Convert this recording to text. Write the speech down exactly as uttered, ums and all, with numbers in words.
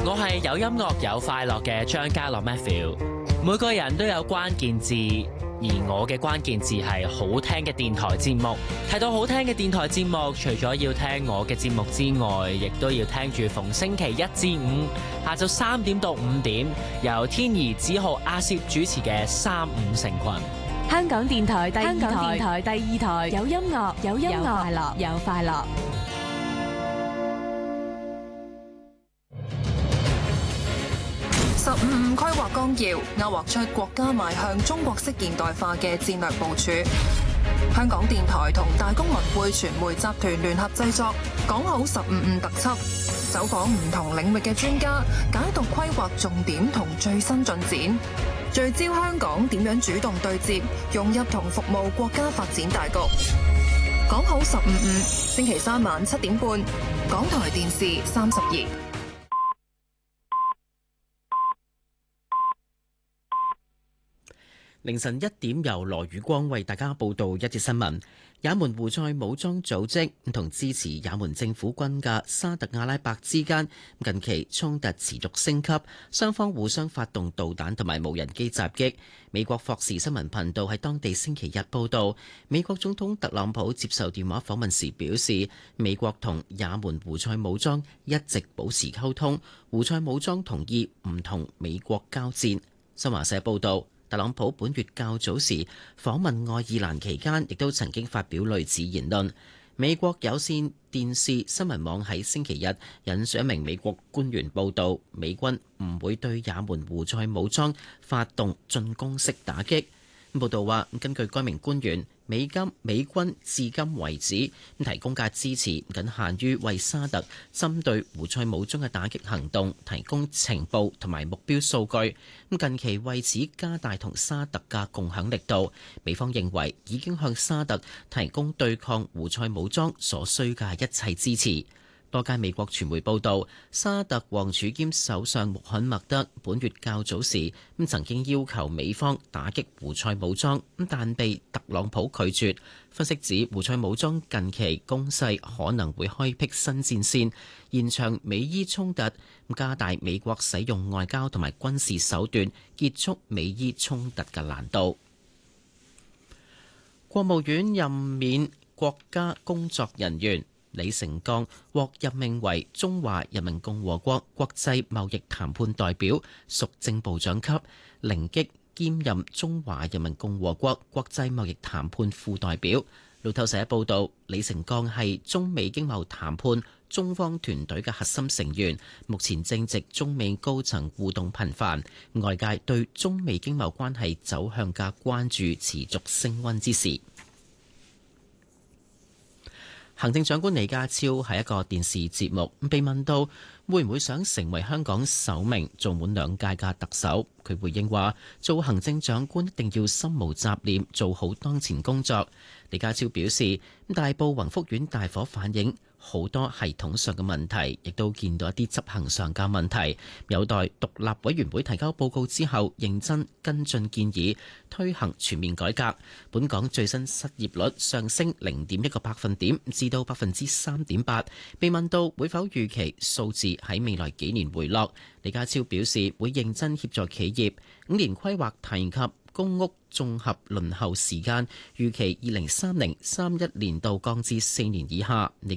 我係有音樂有快樂嘅張家樂 Matthew。每個人都有關鍵字，而我嘅關鍵字係好聽嘅電台節目。提到好聽嘅電台節目，除咗要聽我嘅節目之外，亦都要聽住逢星期一至五下晝三點到五點，由天怡、子豪、阿攝主持嘅三五成群。 香港電台第二香港電台， 台第二台有音樂，有音樂， 有快樂有快樂。 十五五規劃綱要勾畫出國家邁向中國式現代化嘅戰略部署。香港電台同大公文匯傳媒集團聯合製作《講好十五五》特輯，走訪唔同領域嘅專家，解讀規劃重點同最新進展，聚焦香港點樣主動對接、融入同服務國家發展大局。講好十五五，星期三晚七點半，港台電視三十二。 凌晨一點，由羅宇光為大家報道一節新聞。也門胡塞武裝組織同支持也門政府軍嘅沙特阿拉伯之間近期衝突持續升級，雙方互相發動導彈同埋無人機襲擊。美國霍士新聞頻道喺當地星期日報道，美國總統特朗普接受電話訪問時表示，美國同也門胡塞武裝一直保持溝通，胡塞武裝同意唔同美國交戰。新華社報道，特朗普本月較早時訪問愛爾蘭期間，亦都曾經發表類似言論。美國有線電視新聞網喺星期日引述一名美國官員報道，美軍唔會對也門胡塞武裝發動進攻式打擊。報道話，根據該名官員，美金美軍至今為止提供嘅支持僅限於為沙特針對胡塞武裝嘅打擊行動提供情報同埋目標數據。近期為此加大同沙特嘅共享力度。美方認為已經向沙特提供對抗胡塞武裝所需嘅一切支持。多間美國傳媒報道，沙特王儲兼首相穆罕默德本月較早時咁曾經要求美方打擊胡塞武裝，但被特朗普拒絕。分析指胡塞武裝近期攻勢可能會開闢新戰線，延長美伊衝突，加大美國使用外交同埋軍事手段結束美伊衝突嘅難度。國務院任免國家工作人員李成鋼獲任命為中華人民共和國國際貿易談判代表，屬正部長級，凌擊兼任中華人民共和國國際貿易談判副代表。路透社報道，李成鋼係中美經貿談判中方團隊嘅核心成員，目前正值中美高層互動頻繁，外界對中美經貿關係走向嘅關注持續升溫之時。行政長官李家超喺一個電視節目被問到會唔會想成為香港首名做滿兩屆嘅特首，佢回應話：做行政長官一定要心無雜念，做好當前工作。李家超表示，大埔宏福苑大火反映好多系統上嘅問題，亦都見到一啲執行上嘅問題，有待獨立委員會提交報告之後認真跟進建議，推行全面改革。本港最新失業率上升零點一個百分點至到百分之三點八。被問到會否預期數字喺未來幾年回落，李家超表示會認真協助企業。五年規劃提及公屋綜合輪候時間預期二零三零三一年度降至四年以下，亦